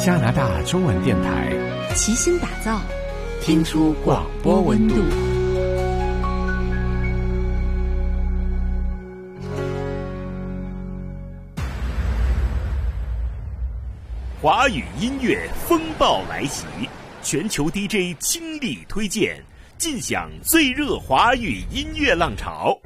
加拿大中文电台， 齐心打造， 听出广播温度。 华语音乐风暴来袭，全球 DJ 倾力推荐，尽享最热华语音乐浪潮。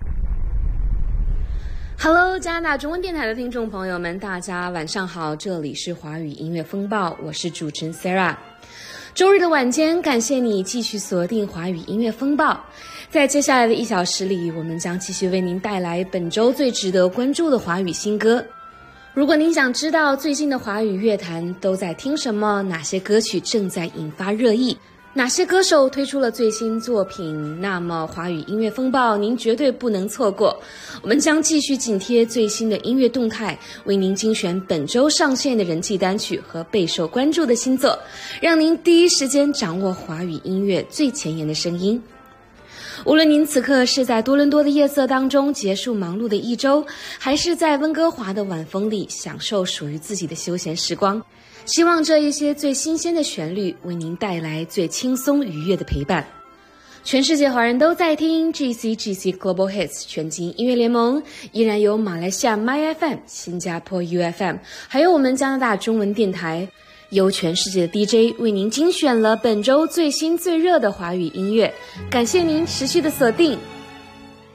Hello， 加拿大中文电台的听众朋友们，大家晚上好，这里是华语音乐风暴，我是主持人 Sarah。周日的晚间，感谢你继续锁定华语音乐风暴。在接下来的1小时里，我们将继续为您带来本周最值得关注的华语新歌。如果您想知道最近的华语乐坛都在听什么，哪些歌曲正在引发热议，哪些歌手推出了最新作品，那么华语音乐风暴您绝对不能错过。我们将继续紧贴最新的音乐动态，为您精选本周上线的人气单曲和备受关注的新作，让您第一时间掌握华语音乐最前沿的声音。无论您此刻是在多伦多的夜色当中结束忙碌的一周，还是在温哥华的晚风里享受属于自己的休闲时光，希望这一些最新鲜的旋律为您带来最轻松愉悦的陪伴。全世界华人都在听 GCGC Global Hits 全景音乐联盟，依然有马来西亚 MyFM、 新加坡 UFM， 还有我们加拿大中文电台，由全世界的 DJ 为您精选了本周最新最热的华语音乐。感谢您持续的锁定